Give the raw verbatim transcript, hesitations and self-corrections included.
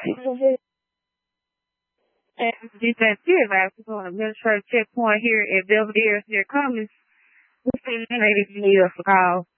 And this that shit, like, we're going to administrative checkpoint here at Belvedere near Cummings. We seen that lady if you need us to call.